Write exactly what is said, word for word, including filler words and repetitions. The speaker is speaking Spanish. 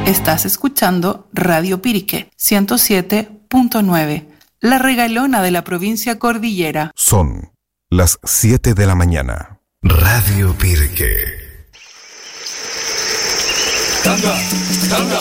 Estás escuchando Radio Pirique ciento siete punto nueve, la regalona de la provincia cordillera. Son las siete de la mañana. Radio Pirique. Tanga, tanga,